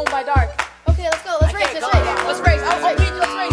Alone by Dark. Okay, let's go. Let's race. Let's race. Let's race. Let's race.